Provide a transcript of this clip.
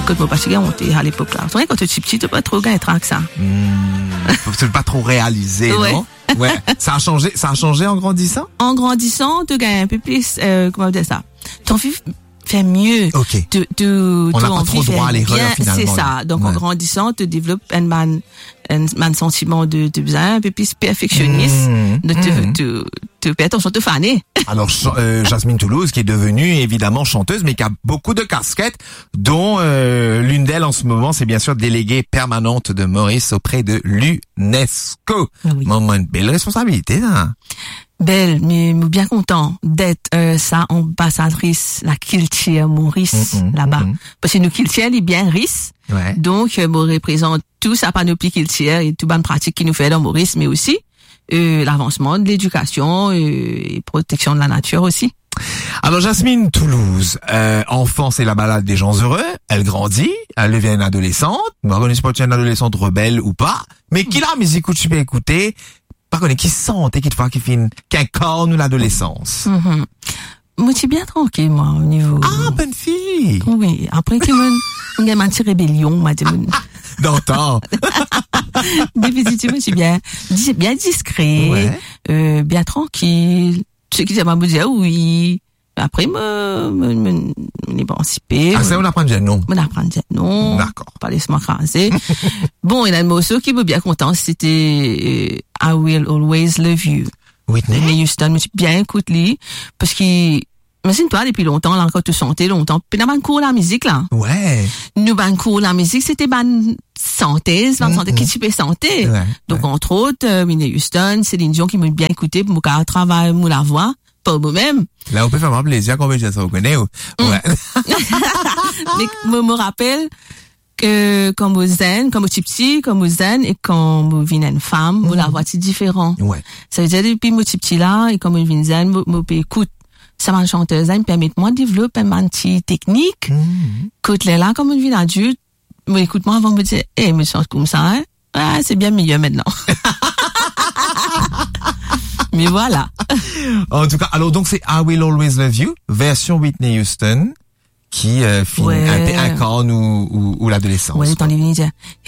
quand mon papa monté à l'époque là. C'est vrai quand tu es petit, tu pas trop gagner que ça. C'est pas trop réalisé, Ouais. non? Ouais. Ça a changé en grandissant? En grandissant, tu gagnes un peu plus, comment dire ça? Ton fils fait mieux. Ok. On n'a pas trop droit à l'erreur, finalement. C'est ça. Donc, Ouais. en grandissant, tu développes un sentiment de besoin un peu plus perfectionniste. Tu fais attention, te faner. Alors, Jasmine Toulouse, qui est devenue évidemment chanteuse, mais qui a beaucoup de casquettes, dont l'une d'elles en ce moment, c'est bien sûr déléguée permanente de Maurice auprès de l'UNESCO. Oui. Maman, une belle responsabilité, là. Belle, mais bien content d'être sa ambassadrice, la culture Maurice, là-bas. Parce que nous culture, elle est bien riche. Ouais. Donc, on représente tout sa panoplie culturelle et toute bonne pratique qu'il nous fait dans Maurice, mais aussi l'avancement de l'éducation et protection de la nature aussi. Alors, Jasmine Toulouse, enfant, c'est la balade des gens heureux. Elle grandit, elle devient une adolescente. Moi, je ne sais pas si une adolescente rebelle ou pas. Mais qui la musique où tu peux écouter? Par contre, qui sent, qui fait qu'un corps nous l'adolescence. Moi, je suis bien tranquille, moi, au niveau. Ah, bonne fille! Oui, après que on a un petit rébellion, m'a dit. D'antan. Depuis, je suis bien discret, bien tranquille. Ce qui m'a dit, oui. Après, m'émanciper. Ah, ça, on apprend déjà non. On apprend déjà non. D'accord. Pas laisse-moi craser. Bon, il y a un morceau qui m'a bien content, c'était I Will Always Love You. Whitney Houston, je suis bien écoute lui, parce qu'il, imagine-toi, depuis longtemps, là, quand tu chantais longtemps, puis dans ban cours la musique, là. Ouais. Nous, ban cours la musique, c'était ban santé, qui tu peux santé. Ouais, donc, entre autres, Whitney Houston, Céline Dion qui m'a bien écouté, pour mon travail, mon la voix, pas moi-même. Là, on peut faire plaisir qu'on veut dire ça, vous connaissez, ou? Ouais. Mais, me rappelle, que, comme au zen, comme au petit, comme au zen, et quand je viens une femme, la voix c'est différent. Ouais. Ça veut dire, depuis mon petit là, et comme je viens zen, écoute, ça m'a chanteuse, ça me permet moi de développer une petite technique. Écoute, là, comme je viens adulte, écoute-moi avant de me dire, me chante comme ça, hein. Ah, c'est bien meilleur maintenant. Mais voilà. En tout cas, alors donc c'est I Will Always Love You, version Whitney Houston, qui finit un corps ou l'adolescence. Ouais, t'en es venu dire.